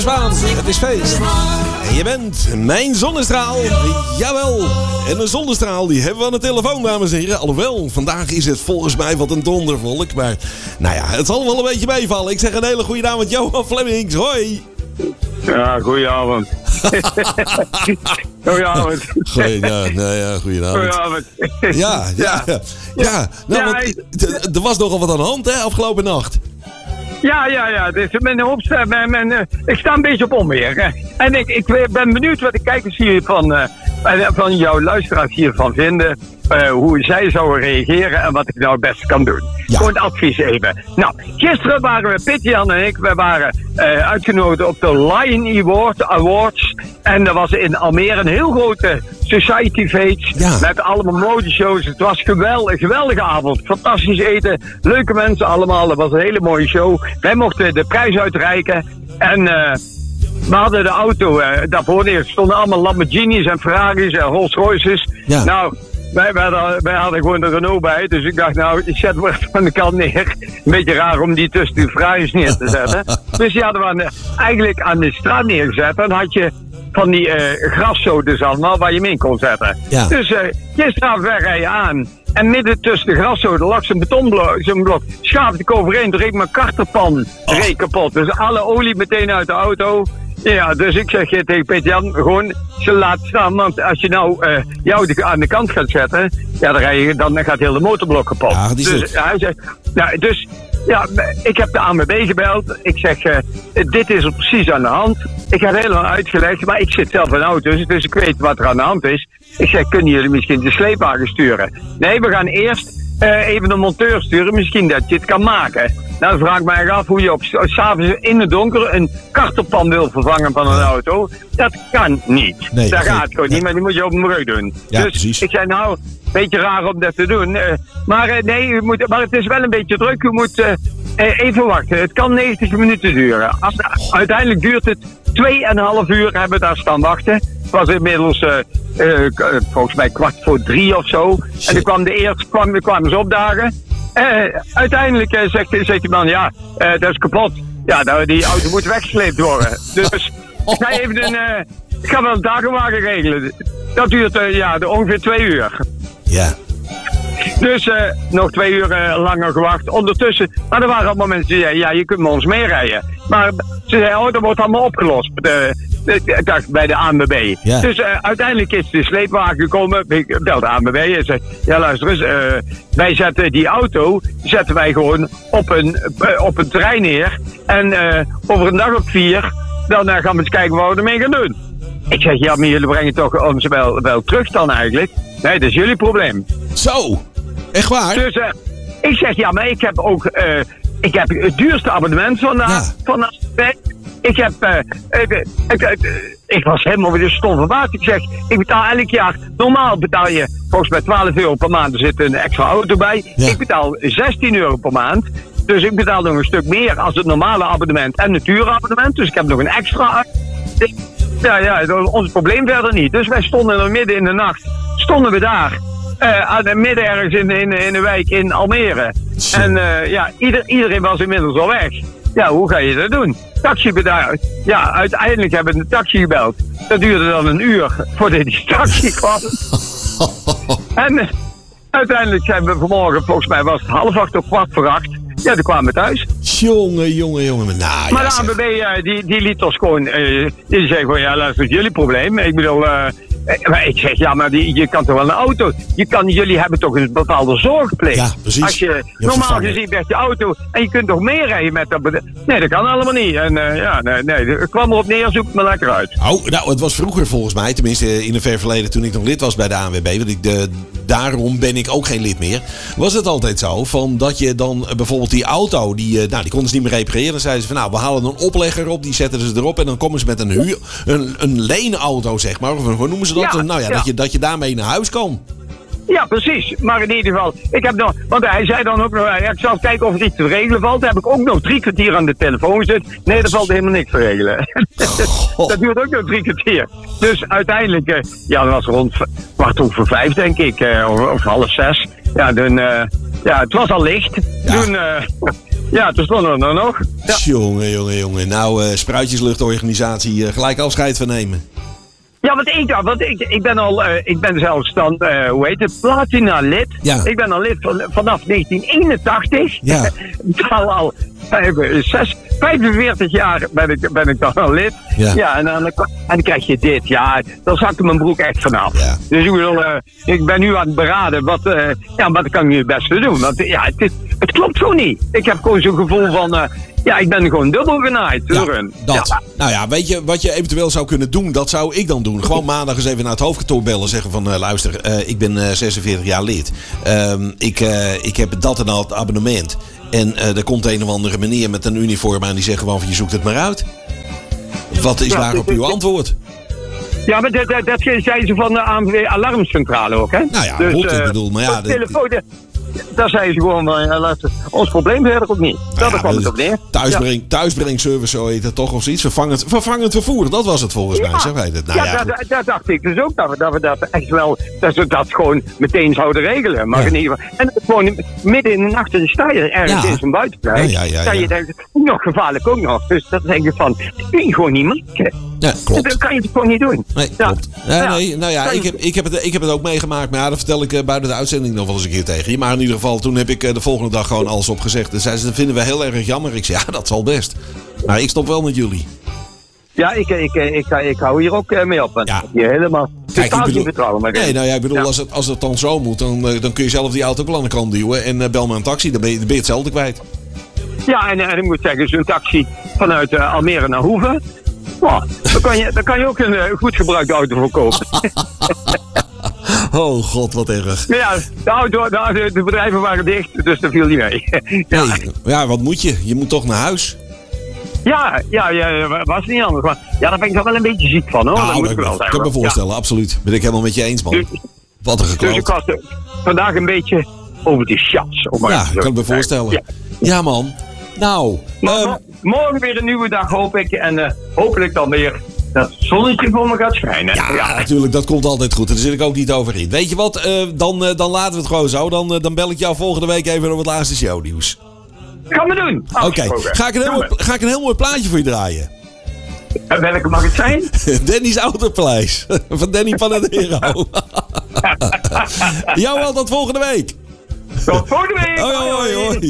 Zwaan, het is feest. En je bent mijn zonnestraal. Jawel. En een zonnestraal die hebben we aan de telefoon, dames en heren. Alhoewel, vandaag is het volgens mij wat een dondervolk. Maar nou ja, het zal wel een beetje meevallen. Ik zeg een hele goede avond, Johan Flemings. Hoi. Ja, goedenavond. Goedenavond. Goedenavond. Ja. Nou, want, er was nogal wat aan de hand, hè, afgelopen nacht. Ja. Dus ik sta een beetje op onweer. En ik ben benieuwd wat de kijkers hier van jouw luisteraars hiervan vinden. Hoe zij zouden reageren en wat ik nou het beste kan doen. Ja. Gewoon advies even. Nou, gisteren waren we, Pitjan en ik, we waren uitgenodigd op de Lion Awards. En er was in Almere een heel grote society feest. Ja. Met allemaal modeshows. Het was een geweldige avond. Fantastisch eten. Leuke mensen allemaal. Het was een hele mooie show. Wij mochten de prijs uitreiken. En we hadden de auto. Daarvoor stonden allemaal Lamborghinis en Ferraris en Rolls Royces. Ja. Nou, wij hadden gewoon de Renault bij. Dus ik dacht, nou, ik zet hem aan de kant neer. Een beetje raar om die tussen de Ferraris neer te zetten. Dus die hadden we eigenlijk aan de straat neergezet. Dan had je van die graszoden allemaal waar je hem in kon zetten. Ja. Dus gisteravond rij je aan. En midden tussen de graszoden lag zo'n betonblok. Schaafde ik overheen, reed mijn karterpan reed kapot. Dus alle olie meteen uit de auto. Ja, dus ik zeg tegen Peter-Jan, gewoon ze laat staan. Want als je nou jou aan de kant gaat zetten, ja, dan gaat heel de motorblok kapot. Ja, dus hij zegt, nou, ik heb de ANWB gebeld. Ik zeg, dit is er precies aan de hand. Ik heb het helemaal uitgelegd, maar ik zit zelf in auto's, dus ik weet wat er aan de hand is. Ik zeg, kunnen jullie misschien de sleepwagen sturen? Nee, we gaan eerst even de monteur sturen, misschien dat je het kan maken. Nou, dan vraag ik mij af hoe je s'avonds in het donker een karterpan wil vervangen van een auto. Dat kan niet. Nee, dat gaat gewoon niet, maar die moet je op een brug doen. Ja, dus precies. ik zei, nou, een beetje raar om dat te doen. Maar het is wel een beetje druk. U moet even wachten. Het kan 90 minuten duren. Uiteindelijk duurt het 2,5 uur hebben we daar staan wachten. Het was inmiddels volgens mij 2:15 of zo. Shit. En dan kwamen ze opdagen. Uiteindelijk zegt die man, ja, dat is kapot. Ja, die auto moet weggesleept worden. Dus ik ga wel een takenwagen regelen. Dat duurt ongeveer 2 uur. Ja. Dus nog 2 uur langer gewacht. Ondertussen, maar er waren allemaal mensen die zeiden, ja, je kunt met ons meerijden. Maar ze zeiden, dat wordt allemaal opgelost. Ik dacht bij de ANWB. Ja. Dus uiteindelijk is de sleepwagen gekomen. Ik bel de ANWB en zei, ja, luister eens, wij zetten die auto gewoon op een terrein neer. En over een dag of 4, dan gaan we eens kijken wat we ermee gaan doen. Ik zeg, ja, maar jullie brengen toch ons wel terug dan eigenlijk? Nee, dat is jullie probleem. Zo, echt waar? Dus ik zeg, ja, maar ik heb ook het duurste abonnement van de ik was helemaal weer stom verbaasd. Ik zeg, ik betaal elk jaar, normaal betaal je volgens mij 12 euro per maand, er zit een extra auto bij. Ja. Ik betaal 16 euro per maand. Dus ik betaal nog een stuk meer als het normale abonnement en het dure abonnement. Dus ik heb nog een extra. Ja, ons probleem verder niet. Dus wij stonden er midden in de nacht, stonden we daar. Midden ergens in een wijk in Almere. En iedereen was inmiddels al weg. Ja, hoe ga je dat doen? Taxi bedaard. Ja, uiteindelijk hebben we een taxi gebeld. Dat duurde dan 1 uur voordat die taxi kwam. En uiteindelijk zijn we vanmorgen, volgens mij was het 7:30 of 7:45. Ja, toen kwamen we thuis. Jongen. Nou, maar de ANWB die liet ons gewoon. Die zei gewoon, ja, luister, jullie probleem. Ik bedoel, maar ik zeg, ja, maar je kan toch wel een auto. Jullie hebben toch een bepaalde zorgplicht. Ja, precies. Als je normaal gezien werd je auto en je kunt toch meerijden met dat. Nee, dat kan allemaal niet. En nee, ik kwam erop neer, zoek het me lekker uit. Oh, nou, het was vroeger volgens mij, tenminste in een ver verleden toen ik nog lid was bij de ANWB, want daarom ben ik ook geen lid meer. Was het altijd zo van dat je dan bijvoorbeeld die auto, die konden ze niet meer repareren. Dan zeiden ze van, nou, we halen een oplegger op, die zetten ze erop en dan komen ze met een leenauto, zeg maar. Of hoe noemen ze dat? Ja. Dat je daarmee naar huis kan. Ja, precies. Maar in ieder geval, ik heb nog, want hij zei dan ook nog, ik zal kijken of er iets te regelen valt. Dan heb ik ook nog 3 kwartier aan de telefoon gezet. Nee, er valt helemaal niks te regelen. Dat duurt ook nog 3 kwartier. Dus uiteindelijk, dat was rond 5:15 denk ik, of 5:30. Ja, het was al licht. Ja. Ja, toen stond er nog. Ja. Jongen. Nou, Spruitjesluchtorganisatie, gelijk afscheid van nemen. Ja, want ik ben zelfs dan, platina lid. Ja. Ik ben al lid vanaf 1981. Ja. Ik al 45 jaar ben ik dan al lid. Ja. En dan krijg je dit. Ja, dan zakte mijn broek echt vanaf. Ja. Dus ik ben nu aan het beraden wat kan ik nu het beste doen. Want het klopt gewoon niet. Ik heb gewoon zo'n gevoel van... ik ben gewoon dubbel genaaid door hun. Dat. Ja. Nou ja, weet je wat je eventueel zou kunnen doen? Dat zou ik dan doen. Gewoon maandag eens even naar het hoofdkantoor bellen. Zeggen van, luister, ik ben 46 jaar lid. Ik heb dat en dat abonnement. En er komt een of andere meneer met een uniform aan die zegt gewoon van, je zoekt het maar uit. Wat is daarop uw antwoord? Ja, maar dat zijn ze van de ANWB Alarmcentrale ook, hè? Nou ja, dus, goed, ik bedoel, maar ja... telefoon, daar zijn ze gewoon van, ons probleem verder ook niet. Daar kwam het op neer. Thuisbrengservice, zo heet het toch, of zoiets. Vervangend vervoer, dat was het volgens mij. Zeg wij het. Nou, daar dacht ik dus ook dat we dat echt wel, dat we dat gewoon meteen zouden regelen. Maar in ieder geval, en gewoon midden in de nacht sta je ergens in zo'n buitenplek. Ja. Je denkt, nog gevaarlijk ook nog. Dus dat denk ik van, dat kun je gewoon niet maken. Ja, klopt. Dat kan je het gewoon niet doen. Nee, klopt. Nee, nou ja, ik heb het ook meegemaakt. Maar ja, dat vertel ik buiten de uitzending nog wel eens een keer tegen je. Maar in ieder geval, toen heb ik de volgende dag gewoon alles opgezegd. En zei ze, dat vinden we heel erg jammer. Ik zei, ja, dat zal best. Maar ik stop wel met jullie. Ja, ik hou hier ook mee op. Ja. Je helemaal totaal niet vertrouwen. Maar nee, nou ja, ik bedoel, als het dan zo moet, dan kun je zelf die auto ook wel aan de kant duwen. En bel maar een taxi, dan ben je hetzelfde kwijt. Ja, en ik moet zeggen, zo'n taxi vanuit Almere naar Hoeve. Oh, dan kan je ook een goed gebruikte auto voor kopen. Oh god, wat erg. Ja, de bedrijven waren dicht, dus dat viel niet mee. Ja, wat moet je? Je moet toch naar huis? Ja, was niet anders. Maar ja, daar ben ik toch wel een beetje ziek van, hoor. Nou, dat kan ik me voorstellen, absoluut. Ben ik helemaal met je eens, man. Wat een gekloot. Dus ik was vandaag een beetje over de chats. Ja, kan ik me voorstellen. Ja, man. Nou. Morgen weer een nieuwe dag, hoop ik. En hopelijk dan weer dat het zonnetje voor me gaat schijnen. Ja, natuurlijk. Dat komt altijd goed. Daar zit ik ook niet over in. Weet je wat? Dan laten we het gewoon zo. Dan bel ik jou volgende week even over het laatste shownieuws. Gaan we doen. Oké. Ga ik een heel mooi plaatje voor je draaien. Welke mag het zijn? Danny's Autopaleis. Van Danny Panadero. Jou wel tot volgende week. Tot volgende week. Hoi.